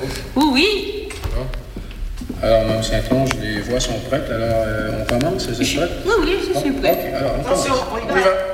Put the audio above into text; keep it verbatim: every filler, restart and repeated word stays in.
Oui, oui. Bon. Alors, Mme Saint-Onge, les voix sont prêtes. Alors, euh, on commence, c'est prêt? Oui, oui, je suis prête. OK, alors, on Attention, commence. on y On y va.